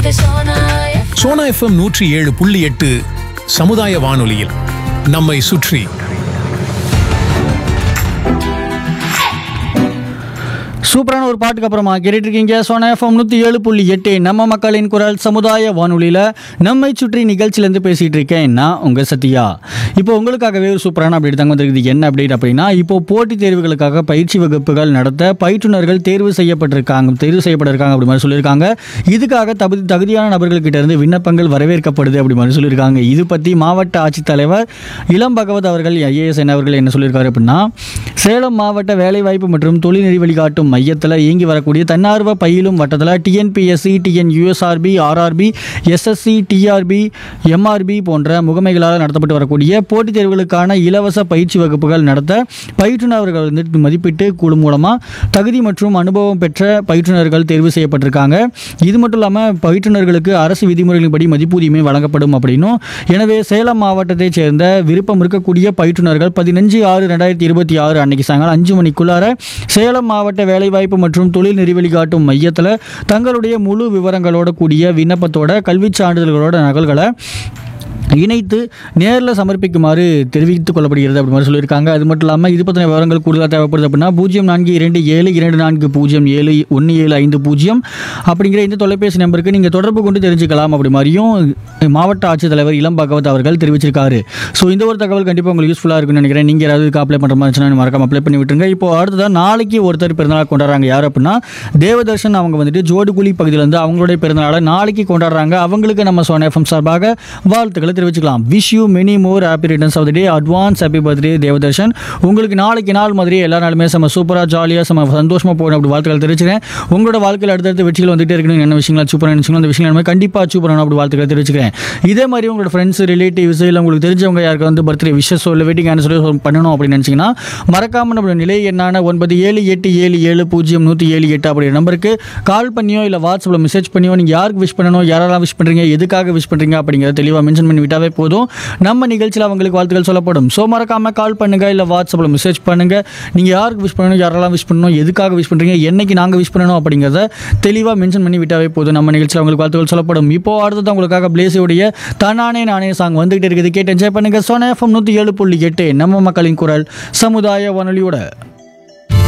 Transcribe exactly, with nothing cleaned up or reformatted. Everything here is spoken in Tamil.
சோனா எஃப்எம் நூற்றி ஏழு புள்ளி எட்டு சமுதாய வானொலியில் நம்மை சுற்றி. சூப்பரான ஒரு பாட்டுக்கு அப்புறமா கேட்டுட்டு இருக்கீங்க சோனா எஃப்எம் நூற்றி ஏழு புள்ளி எட்டு நம்ம மக்களின் குரல் சமுதாய வானொலியில் நம்மை சுற்றி நிகழ்ச்சியிலேருந்து பேசிகிட்டு இருக்கேன் நான் உங்கள் சத்யா. இப்போ உங்களுக்காகவே ஒரு சூப்பரான அப்டேட் தாங்க வந்திருக்குது. என்ன அப்டேட் அப்படின்னா, இப்போ போட்டித் தேர்வுகளுக்காக பயிற்சி வகுப்புகள் நடத்த பயிற்றுனர்கள் தேர்வு செய்யப்பட்டிருக்காங்க தேர்வு செய்யப்பட்டிருக்காங்க அப்படி மாதிரி சொல்லியிருக்காங்க. இதுக்காக தகுதி தகுதியான நபர்கள்கிட்ட இருந்து விண்ணப்பங்கள் வரவேற்கப்படுது அப்படி மாதிரி சொல்லியிருக்காங்க. இது பற்றி மாவட்ட ஆட்சித்தலைவர் இளம் பகவத் அவர்கள் ஐஏஎஸ் அவர்கள் என்ன சொல்லியிருக்காரு அப்படின்னா, சேலம் மாவட்ட வேலைவாய்ப்பு மற்றும் தொழில்நெறி வழிகாட்டும் மையத்தில் இயங்கி வரக்கூடிய தன்னார்வ பயிலும் வட்டத்தில் TNPSC, TNUSRB, RRB, SSC, TRP, MRP போன்ற முகமைகளால் நடத்தப்பட்டு வரக்கூடிய போட்டித் தேர்வுகளுக்கான இலவச பயிற்சி வகுப்புகள் நடத்த பயிற்றுனர்கள் வந்து மதிப்பீட்டு குழு மூலமாக தகுதி மற்றும் அனுபவம் பெற்ற பயிற்றுனர்கள் தேர்வு செய்யப்பட்டிருக்காங்க. இது மட்டும் இல்லாமல் பயிற்றுனர்களுக்கு அரசு விதிமுறைகளின்படி மதிப்பூதியமே வழங்கப்படும் அப்படின்னும், எனவே சேலம் மாவட்டத்தைச் சேர்ந்த விருப்பம் இருக்கக்கூடிய பயிற்றுனர்கள் பதினஞ்சு ஆறு ரெண்டாயிரத்தி இருபத்தி ஆறு அன்னைக்கு சாயங்காலம் அஞ்சு மணிக்குள்ளார சேலம் மாவட்ட வேலைவாய்ப்பு மற்றும் தொழில் நெறிவழி காட்டும் மையத்தில் தங்களுடைய முழு விவரங்களோட கூடிய விண்ணப்பத்தோட கல்விச் சான்றிதழ்களோட நகல்களை இணைத்து நேரில் சமர்ப்பிக்குமாறு தெரிவித்துக் கொள்ளப்படுகிறது அப்படி மாதிரி சொல்லியிருக்காங்க. அது மட்டும் இல்லாமல் இது பற்றின விவரங்கள் கூடுதலாக தேவைப்படுது அப்படின்னா பூஜ்ஜியம் நான்கு இரண்டு ஏழு இரண்டு நான்கு பூஜ்ஜியம் ஏழு ஒன்று ஏழு ஐந்து பூஜ்ஜியம் அப்படிங்கிற இந்த தொலைபேசி நம்பருக்கு நீங்கள் தொடர்பு கொண்டு தெரிஞ்சுக்கலாம் அப்படி மாதிரியும் மாவட்ட ஆட்சித்தலைவர் இளம் பகவத் அவர்கள் தெரிவிச்சிருக்காரு. ஸோ இந்த ஒரு தகவல் கண்டிப்பாக உங்களுக்கு யூஸ்ஃபுல்லாக இருக்குன்னு நினைக்கிறேன். நீங்கள் யாராவது அப்ளை பண்ணுற மாதிரி இருந்துச்சுன்னா மறக்காம அப்ளை பண்ணி விட்டுருங்க. இப்போ அடுத்ததாக நாளைக்கு ஒருத்தர் பிறந்தநாள் கொண்டாடுறாங்க. யார் அப்படின்னா தேவதர்ஷன். அவங்க வந்துட்டு ஜோடுகுழி பகுதியிலேருந்து அவங்களுடைய பிறந்தநாளை நாளைக்கு கொண்டாடுறாங்க. அவங்களுக்கு நம்ம சோனா எஃப்எம் சார்பாக வாழ்த்துக்களை தெரிவிச்சுக்கலாம். Wish you many more happy returns of the day. Advance happy birthday Devadarshan. உங்களுக்கு நாளைக்கு நாள் மாதிரி எல்லா நாளுமே நம்ம சூப்பராக ஜாலியாக நம்ம சந்தோஷமாக போகணும் அப்படி வாழ்த்துக்கள் தெரிவிச்சுக்கிறேன். உங்களோட வாழ்க்கையில் அடுத்தடுத்து வெற்றிகள் வந்துட்டே இருக்கணும். என்ன விஷயங்களா சூப்பராக நினச்சிங்களோ அந்த விஷயங்கள் நம்ம கண்டிப்பாக சூப்பரான அப்படி வாழ்த்துக்கள் தெரிவிச்சுக்கிறேன். இதே மாதிரி உங்களோட ஃப்ரெண்ட்ஸ், ரிலேட்டிவ்ஸ் இல்லை உங்களுக்கு தெரிஞ்சவங்க யாருக்கு வந்து பர்த்டே விஷஸ் இல்லை வெட்டிங் ஆனிவர்சரி பண்ணணும் அப்படின்னு நினச்சிங்கன்னா மறக்காமல் நம்மளோட நிலை என்னான ஒன்பது ஏழு எட்டு ஏழு ஏழு பூஜ்ஜியம் நூற்றி ஏழு எட்டு அப்படிங்கிற நம்பருக்கு கால் பண்ணியோ இல்லை வாட்ஸ்அப்பில் மெசேஜ் பண்ணியோ நீங்கள் யாருக்கு விஷ் பண்ணணும், யாரெல்லாம் விஷ் பண்ணுறீங்க, எதுக்காக விஷ் பண்ணுறீங்க அப்படிங்கிறத தெளிவாக மென்ஷன் பண்ணி விட்டாவே போதும். நம்ம நிகழ்ச்சியில் அவங்களுக்கு வாழ்த்துக்கள் சொல்லப்படும். ஸோ மறக்காம கால் பண்ணுங்க இல்லை வாட்ஸ்அப்பில் மெசேஜ் பண்ணுங்க. நீங்கள் யாருக்கு விஷ் பண்ணணும், யாரெல்லாம் விஷ் பண்ணணும், எதுக்காக விஷ் பண்ணுறீங்க, என்னைக்கு நாங்கள் விஷ் பண்ணணும் அப்படிங்கிறத தெளிவாக மென்ஷன் பண்ணி விட்டாவே போதும். நம்ம நிகழ்ச்சியில் அவங்களுக்கு வாழ்த்துக்கள் சொல்லப்படும். இப்போ அடுத்தது உங்களுக்காக பிளேஸுடைய தன்னானே நானே சாங் வந்துகிட்டு இருக்குது. கேட்டு என்ஜாய் பண்ணுங்க. சோனா எஃப்எம் நூற்றி ஏழு புள்ளி எட்டு நம்ம மக்களின் குரல் சமுதாய வானொலியோட.